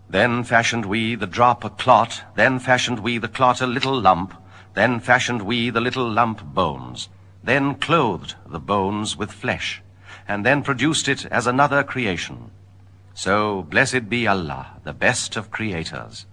Then fashioned we the drop a clot, then fashioned we the clot a little lump, then fashioned we the little lump bones, then clothed the bones with flesh, and then produced it as another creation. So blessed be Allah, the best of creators.